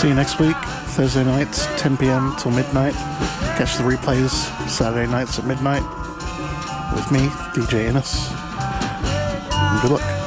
See you next week, Thursday nights, 10 p.m. till midnight. Catch the replays Saturday nights at midnight with me, DJ Innes. And good luck.